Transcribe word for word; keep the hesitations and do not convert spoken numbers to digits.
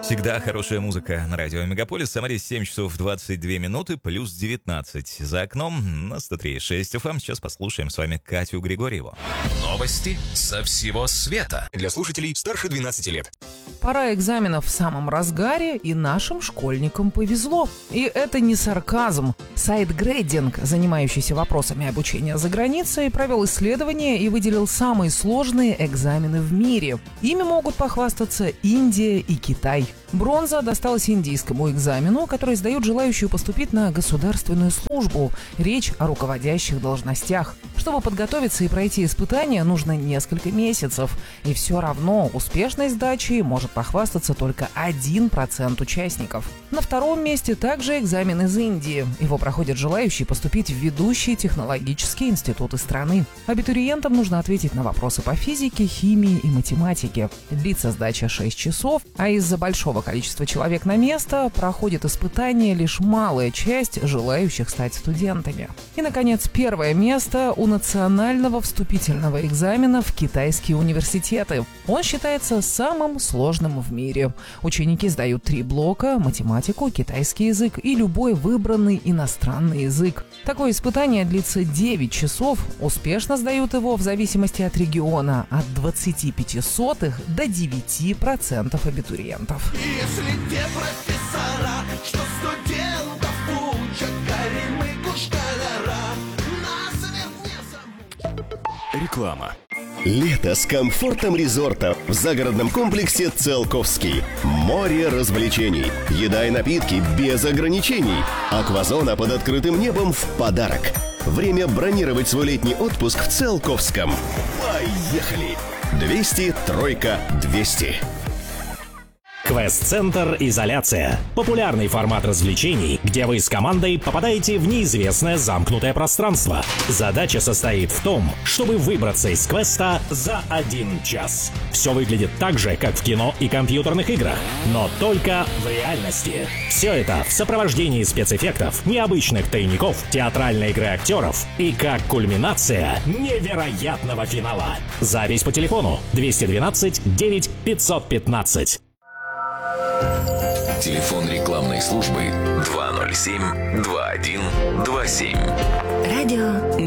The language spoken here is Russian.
Всегда хорошая музыка на радио Мегаполис. Самаре семь часов двадцать две минуты, плюс девятнадцать. За окном на сто три и шесть эф эм. Сейчас послушаем с вами Катю Григорьеву. Новости со всего света. Для слушателей старше двенадцати лет. Пора экзаменов в самом разгаре, и нашим школьникам повезло. И это не сарказм. Сайт Grading, занимающийся вопросами обучения за границей, провел исследование и выделил самые сложные экзамены в мире. Ими могут похвастаться Индия и Китай. Бронза досталась индийскому экзамену, который сдают желающие поступить на государственную службу. Речь о руководящих должностях. Чтобы подготовиться и пройти испытания, нужно несколько месяцев. И все равно успешной сдачей может похвастаться только один процент участников. На втором месте также экзамен из Индии. Его проходят желающие поступить в ведущие технологические институты страны. Абитуриентам нужно ответить на вопросы по физике, химии и математике. Длится сдача шесть часов, а из-за большого количества человек на место проходит испытание лишь малая часть желающих стать студентами. И, наконец, первое место у национального вступительного экзамена в китайские университеты. Он считается самым сложным в мире. Ученики сдают три блока – математику, китайский язык и любой выбранный иностранный язык. Такое испытание длится девять часов. Успешно сдают его в зависимости от региона от двадцати пяти сотых до девяти процентов абитуриентов. Если те профессора, что студентов учат, горемыку школяра, нас не забудут. Реклама. Лето с комфортом резорта в загородном комплексе «Циолковский». Море развлечений, еда и напитки без ограничений. Аквазона под открытым небом в подарок. Время бронировать свой летний отпуск в Циолковском. Поехали! двести, тройка, двести. Квест-центр «Изоляция». Популярный формат развлечений, где вы с командой попадаете в неизвестное замкнутое пространство. Задача состоит в том, чтобы выбраться из квеста за один час. Все выглядит так же, как в кино и компьютерных играх, но только в реальности. Все это в сопровождении спецэффектов, необычных тайников, театральной игры актеров и как кульминация невероятного финала. Запись по телефону двести двенадцать девять пятьсот пятнадцать. Телефон рекламной службы два ноль семь два один два семь. Радио